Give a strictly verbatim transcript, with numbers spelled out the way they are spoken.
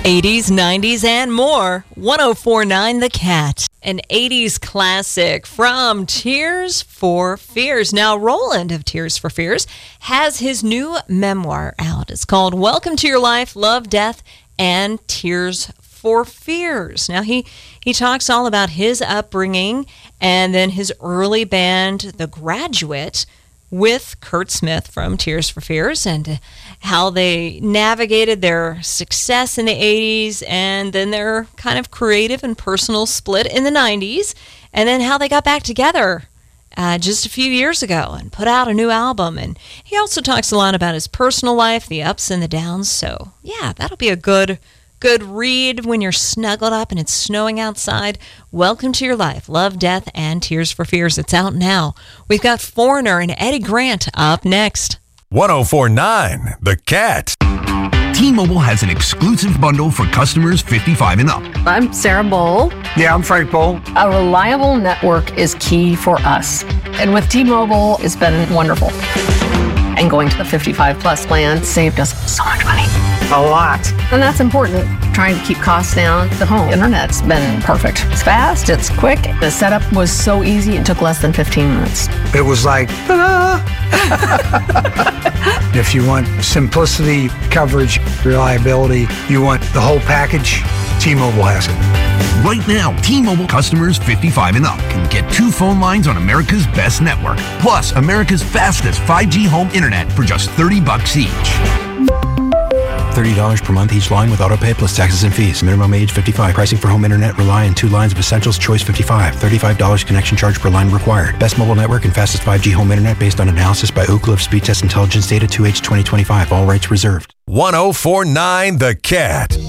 eighties, nineties, and more. one oh four point nine The Cat. An eighties classic from Tears for Fears. Now, Roland of Tears for Fears has his new memoir out. It's called Welcome to Your Life, Love, Death, and Tears for Fears. Now, he, he talks all about his upbringing and then his early band, The Graduate, with Kurt Smith from Tears for Fears, and how they navigated their success in the eighties and then their kind of creative and personal split in the nineties, and then how they got back together uh, just a few years ago and put out a new album. And he also talks a lot about his personal life, the ups and the downs. So yeah, that'll be a good Good read when you're snuggled up and it's snowing outside. Welcome to Your Life, Love, Death, and Tears for Fears. It's out now. We've got Foreigner and Eddie Grant up next. one oh four point nine The Cat. T-Mobile has an exclusive bundle for customers fifty-five and up. I'm Sarah Bowl. Yeah, I'm Frank Bowl. A reliable network is key for us. And with T-Mobile, it's been wonderful. And going to the fifty-five plus plan saved us so much money. A lot. And that's important. Trying to keep costs down. The home internet's been perfect. It's fast, it's quick. The setup was so easy, it took less than fifteen minutes. It was like, ta-da! If you want simplicity, coverage, reliability, you want the whole package, T-Mobile has it. Right now, T-Mobile customers fifty-five and up can get two phone lines on America's best network, plus America's fastest five G home internet for just thirty bucks each. thirty dollars per month each line with autopay plus taxes and fees. Minimum age fifty-five. Pricing for home internet rely on two lines of Essentials Choice fifty-five. thirty-five dollars connection charge per line required. Best mobile network and fastest five G home internet based on analysis by Ookla of Speed Test Intelligence Data two H twenty twenty-five. All rights reserved. one oh four point nine The Cat.